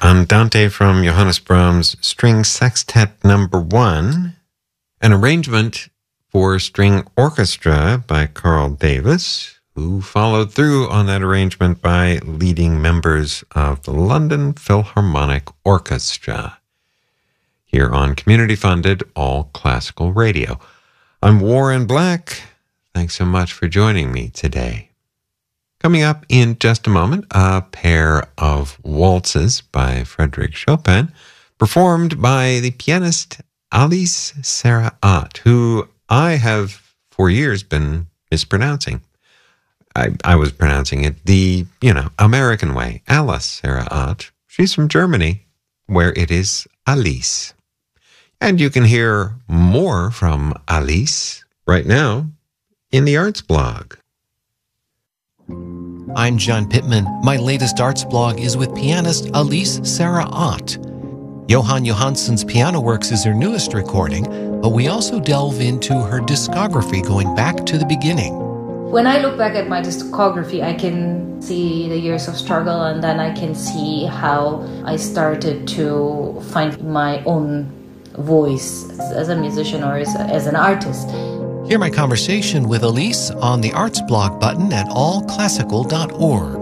Andante from Johannes Brahms' String Sextet Number 1, an arrangement for string orchestra by Carl Davis, who followed through on that arrangement by leading members of the London Philharmonic Orchestra, here on community-funded all-classical radio. I'm Warren Black. Thanks so much for joining me today. Coming up in just a moment, a pair of waltzes by Frédéric Chopin, performed by the pianist Alice Sarah-Ott, who I have for years been mispronouncing. I was pronouncing it the, American way, Alice Sarah-Ott. She's from Germany, where it is Alice. And you can hear more from Alice right now in the Arts Blog. I'm John Pittman. My latest arts blog is with pianist Alice Sarah-Ott. Johan Johansson's Piano Works is her newest recording, but we also delve into her discography going back to the beginning. When I look back at my discography, I can see the years of struggle, and then I can see how I started to find my own voice as a musician or as an artist. Hear my conversation with Alice on the Arts Blog button at allclassical.org.